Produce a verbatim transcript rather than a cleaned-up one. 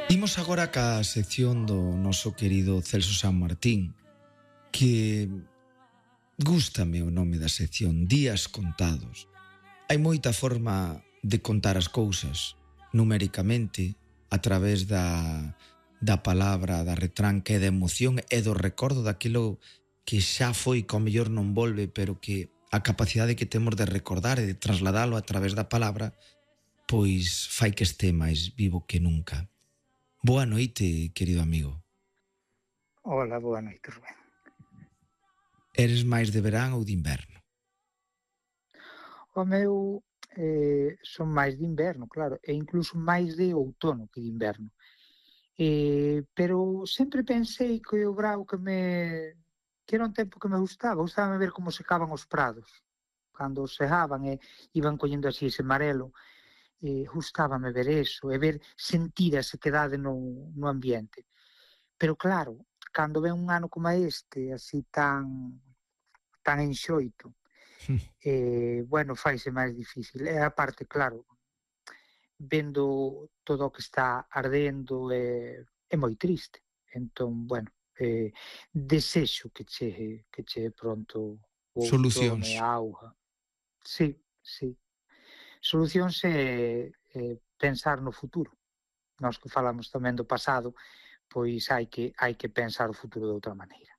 Imos agora ca sección do noso querido Celso San Martín, que gústame o nome da sección, Días Contados. Hai moita forma de contar as cousas, numéricamente, a través da, da palabra, da retranca e da emoción e do recordo daquilo que xa foi, que ao mellor non volve, pero que a capacidade que temos de recordar e de trasladalo a través da palabra, pois fai que este máis vivo que nunca. Boa noite, querido amigo. Hola, boa noite, Rubén. Eres máis de verán ou de inverno? O meu eh, son máis de inverno, claro, e incluso máis de outono que de inverno. Eh, pero sempre pensei que o brao que me que era un tempo que me gustaba, gustaba ver como secaban os prados, cando segaban e iban collendo así ese marelo, eh, gustábame ver eso, e ver, sentir a sequedade no, no ambiente. Pero claro, cando ven un ano como este, así tan tan enxoito, eh, bueno, faise máis difícil. E a parte, claro, vendo todo o que está ardendo é, é moi triste. Entón, bueno, eh, desexo que chegue, que chegue pronto o outono e Solucións. a auga. Sí, sí. Solucións é, é pensar no futuro. Nós que falamos tamén do pasado, pois hai que hai que pensar o futuro de outra maneira.